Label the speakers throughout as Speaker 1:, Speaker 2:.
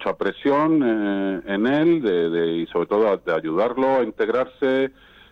Speaker 1: mucha presión en él y sobre todo de ayudarlo a integrarse.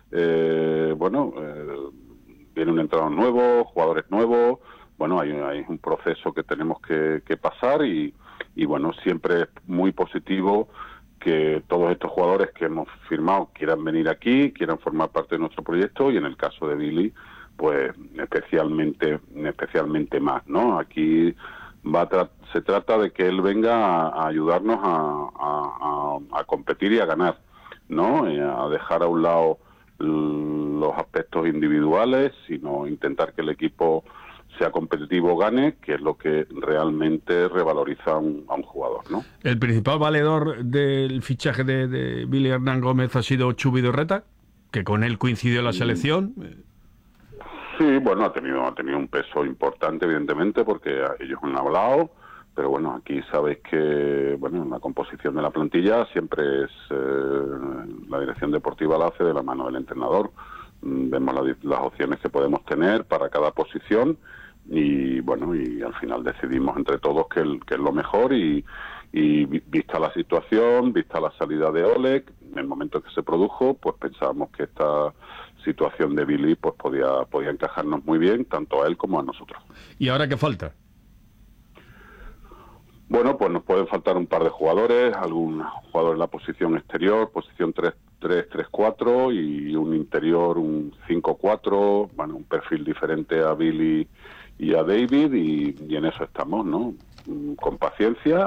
Speaker 1: Viene un entrenador nuevo, jugadores nuevos. Bueno, hay un proceso que tenemos que pasar y bueno, siempre es muy positivo que todos estos jugadores que hemos firmado quieran venir aquí, quieran formar parte de nuestro proyecto, y en el caso de Billy, pues especialmente más, ¿no? Aquí se trata de que él venga a ayudarnos a competir y a ganar, ¿no? A dejar a un lado los aspectos individuales, sino intentar que el equipo sea competitivo, gane, que es lo que realmente revaloriza a un jugador, ¿no?
Speaker 2: El principal valedor del fichaje de Billy Hernán Gómez ha sido Chubi Dorreta, que con él coincidió la selección.
Speaker 1: Sí, bueno, ha tenido un peso importante, evidentemente, porque ellos han hablado, pero bueno, aquí sabéis que, bueno, en la composición de la plantilla siempre es la dirección deportiva la hace de la mano del entrenador. Vemos las opciones que podemos tener para cada posición y bueno, y al final decidimos entre todos que es lo mejor y vista la situación, vista la salida de Oleg, en el momento que se produjo, pues pensábamos que esta situación de Billy pues podía encajarnos muy bien, tanto a él como a nosotros.
Speaker 2: ¿Y ahora qué falta?
Speaker 1: Bueno, pues nos pueden faltar un par de jugadores, algún jugador en la posición exterior, posición 3-3-4 y un interior, un 5-4, bueno, un perfil diferente a Billy y a David y en eso estamos, ¿no? Con paciencia.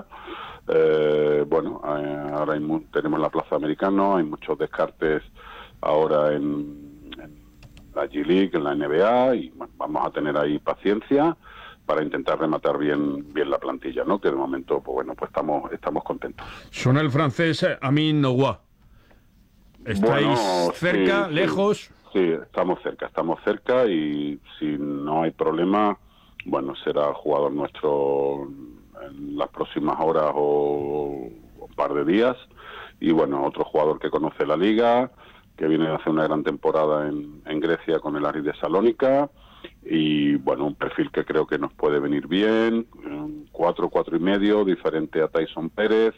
Speaker 1: Ahora tenemos la Plaza Americano, hay muchos descartes ahora en la G-League, en la NBA y bueno, vamos a tener ahí paciencia para intentar rematar bien la plantilla, ¿no? Que de momento, pues bueno, pues estamos contentos.
Speaker 2: Son el francés Amin Noua. ¿Estáis cerca, lejos?
Speaker 1: Sí, estamos cerca y si no hay problema, bueno, será jugador nuestro en las próximas horas o un par de días. Y bueno, otro jugador que conoce la liga, que viene a hacer una gran temporada en Grecia con el Aris de Salónica. Y bueno, un perfil que creo que nos puede venir bien, 4-4.5, diferente a Tyson Pérez.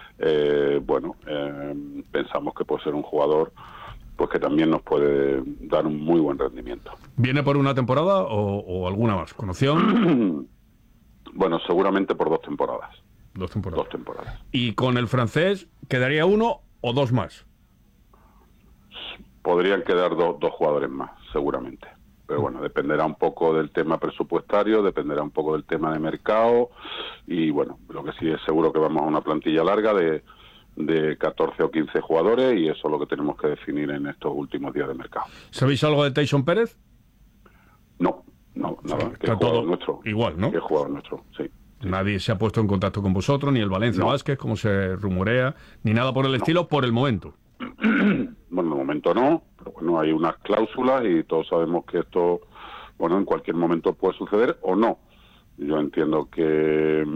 Speaker 1: Pensamos que puede ser un jugador pues que también nos puede dar un muy buen rendimiento.
Speaker 2: ¿Viene por una temporada o alguna más? ¿Con opción?
Speaker 1: Bueno, seguramente por 2 temporadas.
Speaker 2: 2 temporadas.
Speaker 1: 2 temporadas.
Speaker 2: ¿Y con el francés quedaría 1 o 2 más?
Speaker 1: Podrían quedar dos jugadores más, seguramente. Pero bueno, dependerá un poco del tema presupuestario, dependerá un poco del tema de mercado y bueno, lo que sí es seguro que vamos a una plantilla larga de 14 o 15 jugadores y eso es lo que tenemos que definir en estos últimos días de mercado.
Speaker 2: ¿Sabéis algo de Tyson Pérez?
Speaker 1: No, nada.
Speaker 2: Que es jugador nuestro. Igual, ¿no?
Speaker 1: Que es jugador nuestro, sí.
Speaker 2: Nadie se ha puesto en contacto con vosotros, ni el Valencia Vázquez, como se rumorea, ni nada por el estilo, por el momento.
Speaker 1: Bueno, de momento no, pero bueno, hay unas cláusulas y todos sabemos que esto, bueno, en cualquier momento puede suceder o no. Yo entiendo que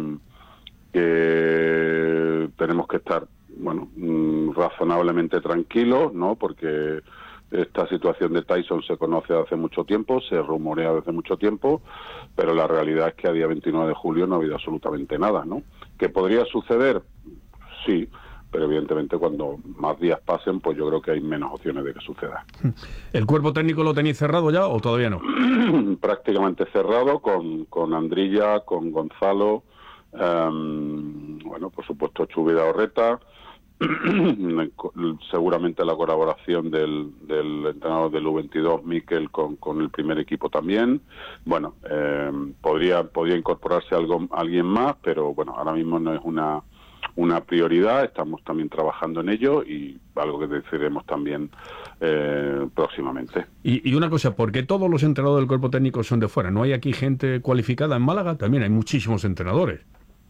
Speaker 1: tenemos que estar, bueno, razonablemente tranquilos, ¿no? Porque esta situación de Tyson se conoce hace mucho tiempo, se rumorea desde mucho tiempo, pero la realidad es que a día 29 de julio no ha habido absolutamente nada, ¿no? ¿Que podría suceder? Sí, pero evidentemente cuando más días pasen, pues yo creo que hay menos opciones de que suceda.
Speaker 2: ¿El cuerpo técnico lo tenéis cerrado ya o todavía no?
Speaker 1: Prácticamente cerrado, con Andrilla, con Gonzalo, bueno, por supuesto Chubi Dorreta, seguramente la colaboración del entrenador del U22, Mikel, con el primer equipo también. Bueno, podría incorporarse alguien más, pero bueno, ahora mismo no es una prioridad, estamos también trabajando en ello y algo que decidiremos también próximamente.
Speaker 2: Y una cosa, ¿por qué todos los entrenadores del cuerpo técnico son de fuera? ¿No hay aquí gente cualificada en Málaga? También hay muchísimos entrenadores.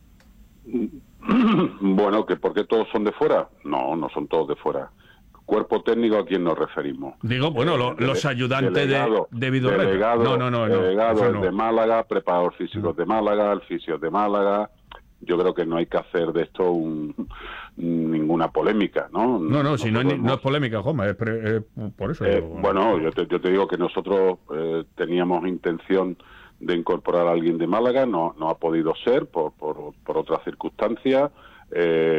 Speaker 1: Bueno, ¿que por qué todos son de fuera? No son todos de fuera. ¿Cuerpo técnico a quién nos referimos?
Speaker 2: Digo, bueno, los ayudantes de Vidorreta.
Speaker 1: Delegados de Málaga, preparadores físicos de Málaga, el fisio de Málaga. Yo creo que no hay que hacer de esto ninguna polémica, ¿no?
Speaker 2: No, si no es polémica, Joma, es por eso.
Speaker 1: Bueno, yo te digo que nosotros teníamos intención de incorporar a alguien de Málaga, no ha podido ser por otras circunstancias.